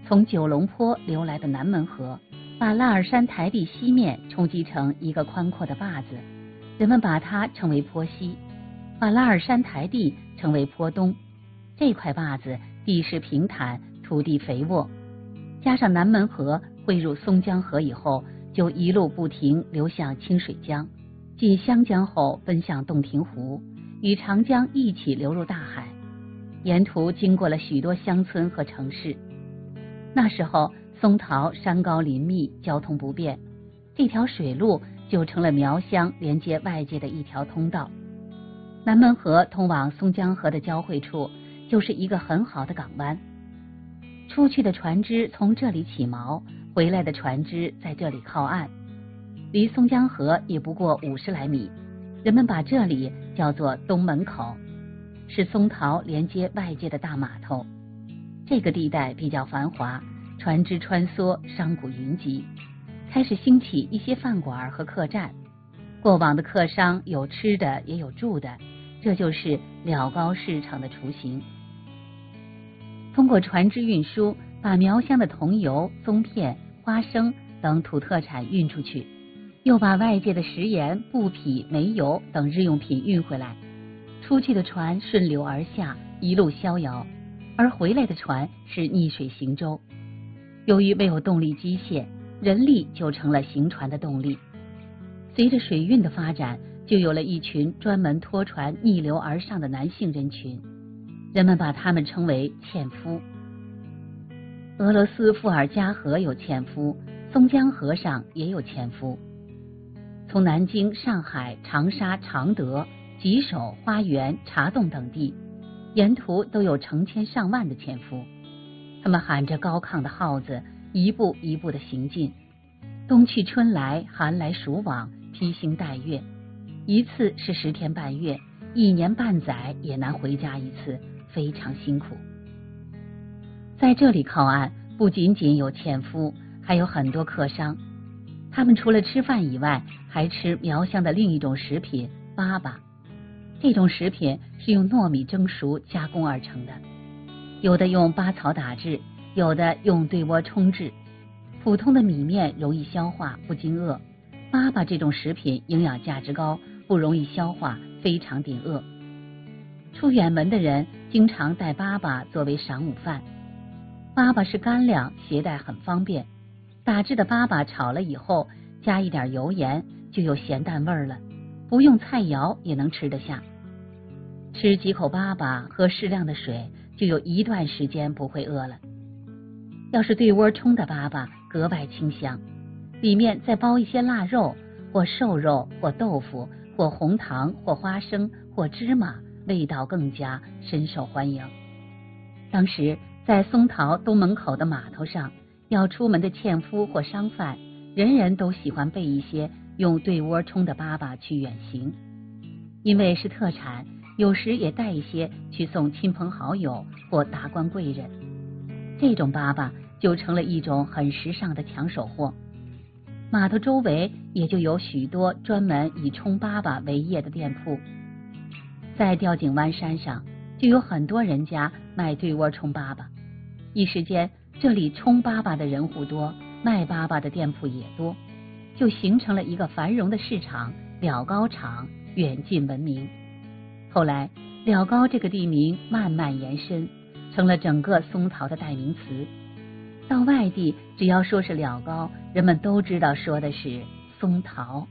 从九龙坡流来的南门河，把腊尔山台地西面冲击成一个宽阔的坝子，人们把它称为坡西，把腊尔山台地称为坡东。这块坝子地势平坦，土地肥沃，加上南门河汇入松江河以后，就一路不停流向清水江，继湘江后奔向洞庭湖，与长江一起流入大海。沿途经过了许多乡村和城市。那时候松桃山高林密，交通不便，这条水路就成了苗乡连接外界的一条通道。南门河通往松江河的交汇处，就是一个很好的港湾。出去的船只从这里起锚，回来的船只在这里靠岸。离松江河也不过50来米，人们把这里叫做东门口，是松桃连接外界的大码头。这个地带比较繁华，船只穿梭，商贾云集，开始兴起一些饭馆和客栈。过往的客商有吃的也有住的，这就是了高市场的雏形。通过船只运输，把苗乡的桐油、棕片、花生等土特产运出去，又把外界的食盐、布匹、煤油等日用品运回来。出去的船顺流而下，一路逍遥，而回来的船是逆水行舟。由于没有动力机械，人力就成了行船的动力。随着水运的发展，就有了一群专门拖船逆流而上的男性人群，人们把他们称为纤夫。俄罗斯伏尔加河有纤夫，松江河上也有纤夫。从南京、上海、长沙、常德、吉首、花园、茶洞等地，沿途都有成千上万的纤夫，他们喊着高亢的号子，一步一步的行进。冬去春来，寒来暑往，披星戴月，一次是10天半月，1年半载也难回家一次，非常辛苦。在这里靠岸，不仅仅有纤夫，还有很多客商。他们除了吃饭以外，还吃苗乡的另一种食品粑粑。这种食品是用糯米蒸熟加工而成的，有的用巴草打制，有的用对窝冲制。普通的米面容易消化，不经饿，粑粑这种食品营养价值高，不容易消化，非常顶饿。出远门的人经常带粑粑作为晌午饭。粑粑是干粮，携带很方便。打制的粑粑炒了以后，加一点油盐，就有咸淡味了，不用菜肴也能吃得下。吃几口粑粑，喝适量的水，就有一段时间不会饿了。要是对窝冲的粑粑格外清香，里面再包一些腊肉，或瘦肉，或豆腐，或红糖，或花生，或芝麻，味道更佳，深受欢迎。当时在松桃东门口的码头上，要出门的纤夫或商贩，人人都喜欢备一些用对窝冲的粑粑去远行。因为是特产，有时也带一些去送亲朋好友或达官贵人。这种粑粑就成了一种很时尚的抢手货。码头周围也就有许多专门以冲粑粑为业的店铺。在吊井湾山上就有很多人家卖对窝冲粑粑，一时间这里冲粑粑的人户多，卖粑粑的店铺也多，就形成了一个繁荣的市场，了高场，远近闻名。后来了高这个地名慢慢延伸，成了整个松桃的代名词。到外地只要说是了高，人们都知道说的是松桃。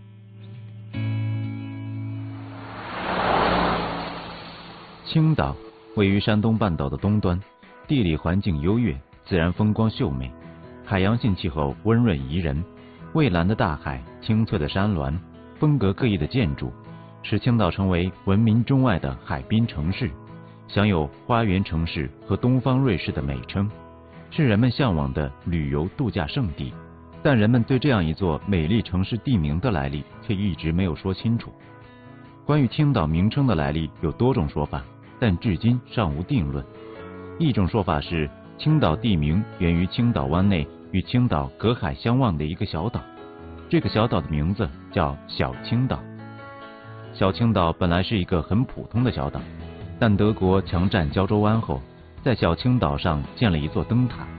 青岛位于山东半岛的东端，地理环境优越，自然风光秀美，海洋性气候温润宜人，蔚蓝的大海，清脆的山峦，风格各异的建筑，使青岛成为闻名中外的海滨城市，享有花园城市和东方瑞士的美称，是人们向往的旅游度假胜地。但人们对这样一座美丽城市地名的来历却一直没有说清楚。关于青岛名称的来历有多种说法，但至今尚无定论。一种说法是青岛地名源于青岛湾内与青岛隔海相望的一个小岛，这个小岛的名字叫小青岛。小青岛本来是一个很普通的小岛，但德国强占胶州湾后，在小青岛上建了一座灯塔，